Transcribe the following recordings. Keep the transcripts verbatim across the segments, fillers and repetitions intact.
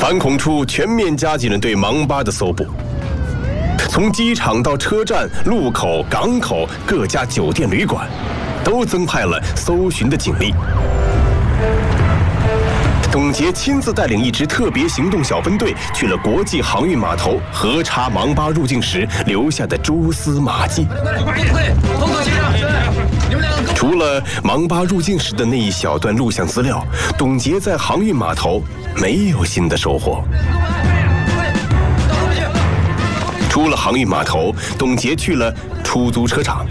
反恐处全面加紧了对盲巴的搜捕，从机场到车站、路口、港口各家酒店、旅馆，都增派了搜寻的警力。董洁亲自带领一支特别行动小分队去了国际航运码头，核查盲巴入境时留下的蛛丝马迹。除了盲巴入境时的那一小段录像资料，董洁在航运码头没有新的收获。出了航运码头，董洁去了出租车厂。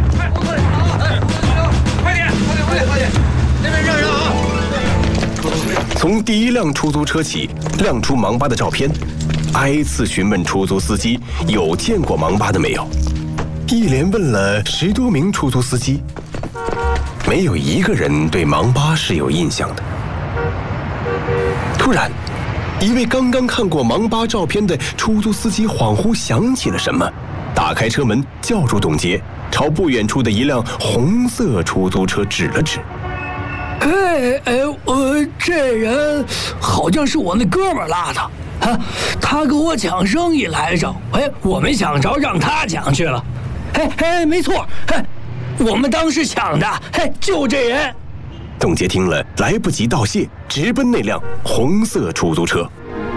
快点，快点，快点，快点！那边让让啊！从第一辆出租车起，亮出盲巴的照片，挨次询问出租司机有见过盲巴的没有。一连问了十多名出租司机，没有一个人对盲巴是有印象的。突然，一位刚刚看过盲巴照片的出租司机恍惚想起了什么，打开车门叫住董洁，朝不远处的一辆红色出租车指了指。 哎哎，我这人好像是我那哥们儿拉的，啊，他跟我抢生意来着，哎，我没抢着，让他抢去了。哎哎，没错，哎，我们当时抢的，哎，就这人。 董洁听了，来不及道谢，直奔那辆红色出租车。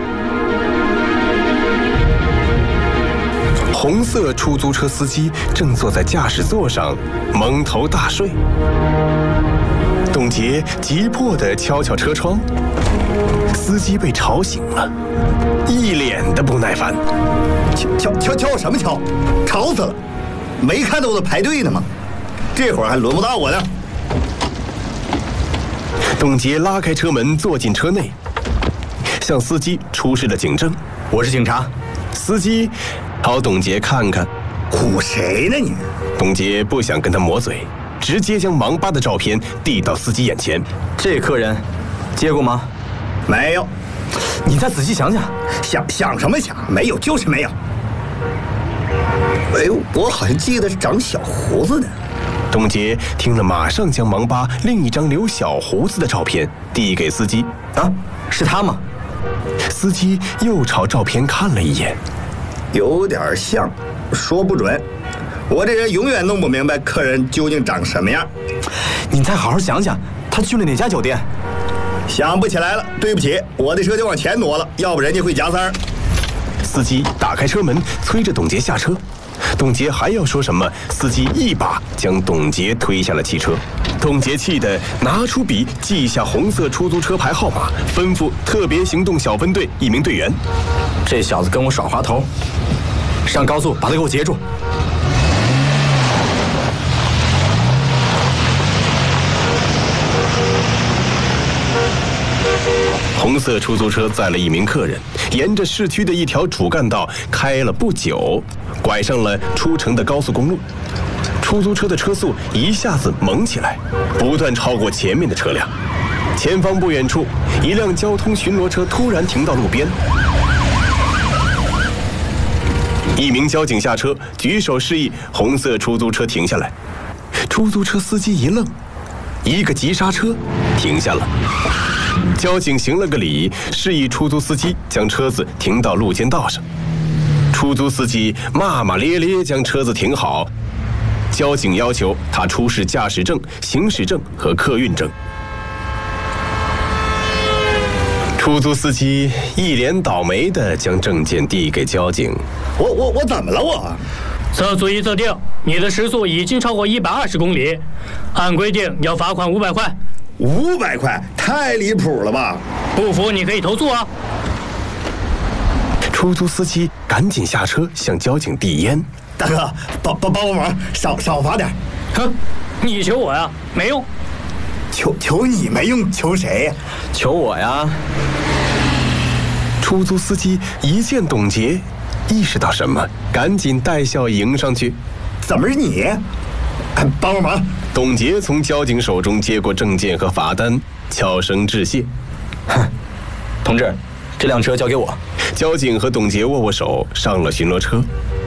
红色出租车司机正坐在驾驶座上蒙头大睡。董洁急迫地敲敲车窗，司机被吵醒了，一脸的不耐烦。 敲敲敲什么敲？吵死了！没看到我在排队呢吗？这会儿还轮不到我呢。 董洁拉开车门，坐进车内，向司机出示了警证。 我是警察。 司机朝董洁看看， 唬谁呢你？ 董洁不想跟他磨嘴，直接将盲巴的照片递到司机眼前。 这客人接过吗？ 没有。 你再仔细想想。 想想什么想？没有就是没有。哎呦，我好像记得是长小胡子呢。 董洁听了，马上将盲巴另一张留小胡子的照片递给司机。 啊，是他吗？ 司机又朝照片看了一眼， 有点像，说不准。我这人永远弄不明白客人究竟长什么样。 你再好好想想，他去了哪家酒店？ 想不起来了，对不起，我的车就往前挪了，要不人家会夹塞儿。 司机打开车门，催着董洁下车。董洁还要说什么，司机一把将董洁推下了汽车。董洁气得拿出笔记下红色出租车牌号码，吩咐特别行动小分队一名队员： 这小子跟我耍滑头，上高速把他给我截住。 红色出租车载了一名客人，沿着市区的一条主干道开了不久，拐上了出城的高速公路。出租车的车速一下子猛起来，不断超过前面的车辆。前方不远处，一辆交通巡逻车突然停到路边，一名交警下车，举手示意红色出租车停下来。出租车司机一愣，一个急刹车停下了。交警行了个礼，示意出租司机将车子停到路肩道上。出租司机骂骂咧咧将车子停好，交警要求他出示驾驶证、行驶证和客运证。出租司机一脸倒霉地将证件递给交警。 我我我怎么了我？ 测速仪测定，你的时速已经超过一百二十公里，按规定要罚款五百块。 五百块，太离谱了吧！ 不服你可以投诉啊！ 出租司机赶紧下车向交警递烟。 大哥，帮帮帮我忙，少少罚点。 哼，你求我呀，没用。 求求你没用，求谁呀？ 求我呀！ 出租司机一见董洁，意识到什么，赶紧带笑迎上去。 怎么是你？哎，帮帮忙！ 董洁从交警手中接过证件和罚单，悄声致谢。 哼，同志，这辆车交给我。 交警和董洁握握手，上了巡逻车。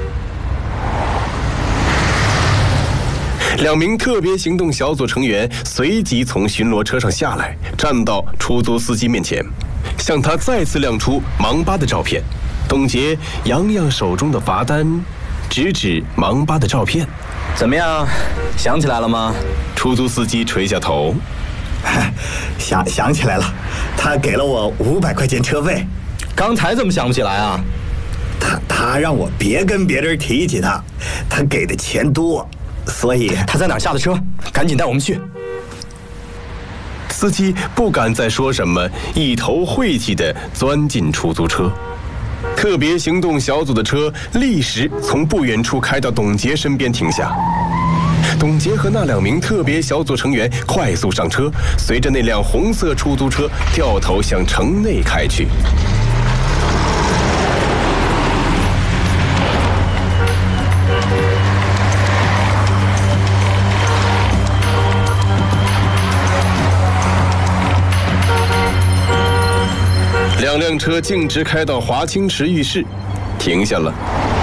两名特别行动小组成员随即从巡逻车上下来，站到出租司机面前。 向他再次亮出芒巴的照片。董洁扬扬手中的罚单，指指芒巴的照片。 怎么样，想起来了吗？ 出租司机垂下头， 想想起来了，他给了我五百块钱车费。 刚才怎么想不起来啊？ 他他让我别跟别人提起他，他给的钱多，所以他在哪儿下的车？赶紧带我们去。 司机不敢再说什么，一头晦气地钻进出租车。特别行动小组的车立时从不远处开到董洁身边停下。董洁和那两名特别小组成员快速上车，随着那辆红色出租车掉头向城内开去。两辆车径直开到华清池浴室，停下了。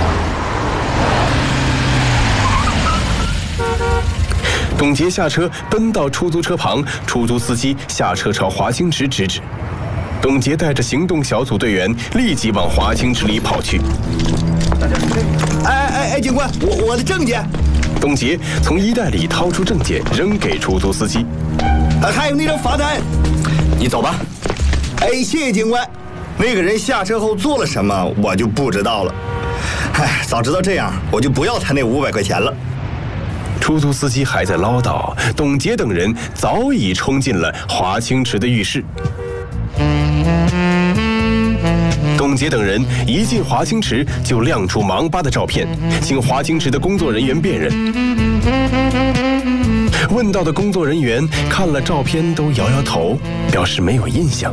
董洁下车，奔到出租车旁，出租司机下车朝华清池指指。董洁带着行动小组队员立即往华清池里跑去。 哎哎哎，警官，我我的证件。 董洁从衣袋里掏出证件，扔给出租司机。 啊，还有那张罚单。 你走吧。 哎，谢谢警官。那个人下车后做了什么，我就不知道了。唉，早知道这样，我就不要他那五百块钱了。 出租司机还在唠叨，董洁等人早已冲进了华清池的浴室。董洁等人一进华清池就亮出芒巴的照片，请华清池的工作人员辨认。问到的工作人员看了照片都摇摇头，表示没有印象。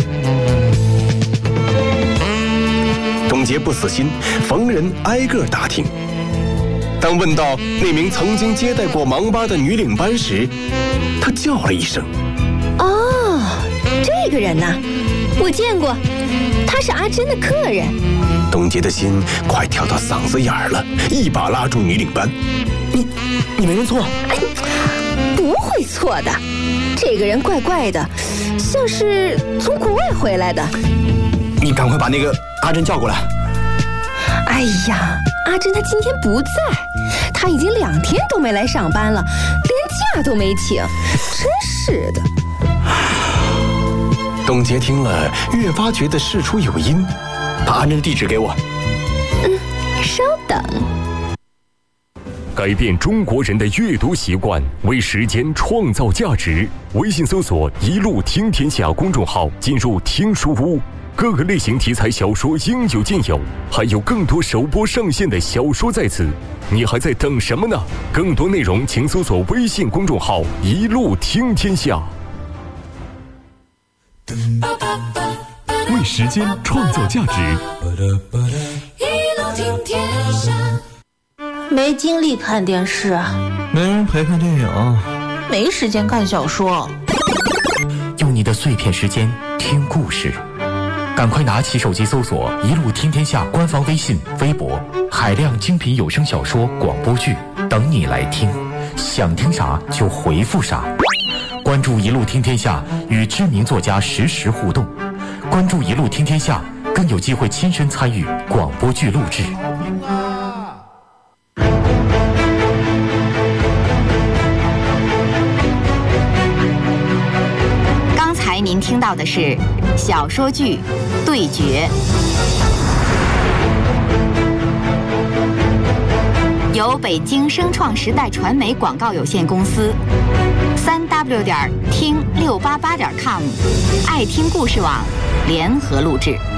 董洁不死心，逢人挨个打听。当问到那名曾经接待过芒巴的女领班时，她叫了一声：“ 哦，这个人呐，我见过，他是阿珍的客人。” 董洁的心快跳到嗓子眼儿了，一把拉住女领班：“ 你，你没认错？ 哎，不会错的。这个人怪怪的，像是从国外回来的。 你赶快把那个阿珍叫过来。” 哎呀，阿珍她今天不在，她已经两天都没来上班了，连假都没请，真是的。 董洁听了，越发觉得事出有因， 把阿珍的地址给我。 嗯，稍等。 改变中国人的阅读习惯，为时间创造价值。微信搜索“一路听天下”公众号，进入听书屋。各个类型题材小说应有尽有，还有更多首播上线的小说在此，你还在等什么呢？更多内容请搜索微信公众号“一路听天下”。为时间创造价值， 一路听天下。 没精力看电视， 没人陪看电影， 没时间看小说， 用你的碎片时间听故事。赶快拿起手机搜索“一路听天下”官方微信、微博，海量精品有声小说、广播剧等你来听，想听啥就回复啥。关注“一路听天下”，与知名作家实时互动。关注“一路听天下”，更有机会亲身参与广播剧录制。 刚才您听到的是小说剧《对决》，由北京声创时代传媒广告有限公司、三 w 点听六八八点 com、爱听故事网联合录制。